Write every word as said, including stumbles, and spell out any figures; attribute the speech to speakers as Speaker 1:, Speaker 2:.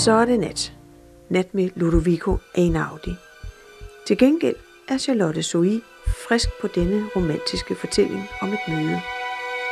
Speaker 1: Så er det nat. Nat med Ludovico Einaudi. Til gengæld er Charlotte Zoe frisk på denne romantiske fortælling om et møde